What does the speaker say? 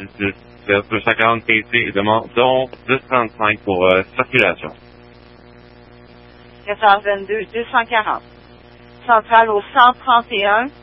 10 vers 240 PC et demande dont 1035 pour circulation. 1422 240. Centrale au 131